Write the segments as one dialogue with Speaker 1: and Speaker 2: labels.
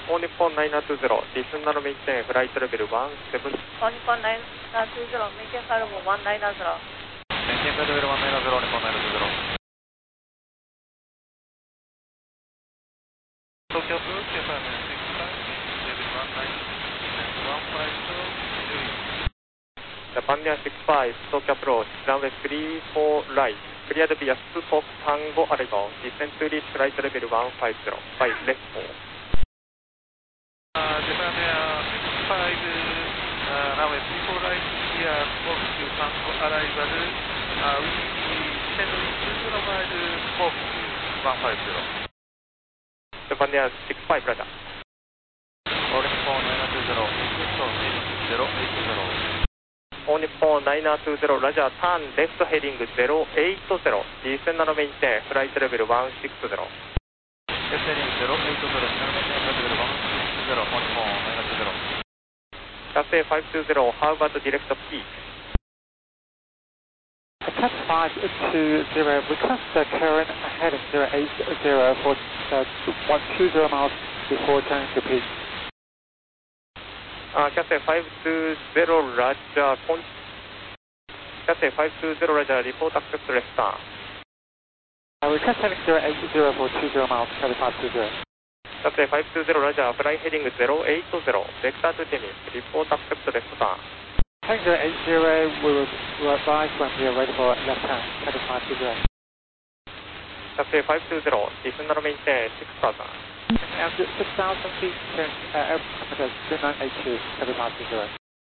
Speaker 1: All Nippon 9920, descend and maintain flight level 17.
Speaker 2: All Nippon 9920, maintain flight level 190.
Speaker 3: Maintain flight level 190, Nippon 920. Tokyo approach, Japan 65, level 190, 152,
Speaker 1: Japan Air 65, Tokyo approach, runway 34 right, cleared via Fox Tango arrival, descend to reach flight level 150, by left 4.
Speaker 3: Japan Air 65, runway 34 right, via Fox Tango arrival, we descend to 20 miles, Fox 150.
Speaker 1: Japan Air 65, Roger.
Speaker 3: All Nippon 920, 080.
Speaker 1: All Nippon 9920, Roger, turn left heading 080, descend and maintain flight level 160.
Speaker 3: Left heading 080, maintain flight level 160, All Nippon 920.
Speaker 1: Cathay 520, how about direct peak?
Speaker 4: Cat 520, request the current heading 080 for 120 miles before turning to peak.
Speaker 1: Cathay 520, Roger, Cathay 520, Roger, report access left turn.
Speaker 4: Request heading 080 for 20 miles, Cathay 520.
Speaker 1: Cathay 520, Roger, fly heading 080, vector to Tennis, report accept left turn.
Speaker 4: Heading 080, we will advise when we are ready for left turn, Cathay 520.
Speaker 1: Cathay 520, descend and maintain 6000.
Speaker 4: After 6,000 feet, turn airport 2982, Cathay 520.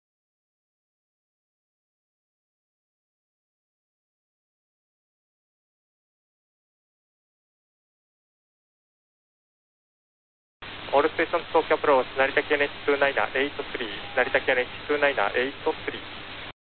Speaker 1: All stations Tokyo approach, Narita KNH 298-3, Narita KNH 298-3.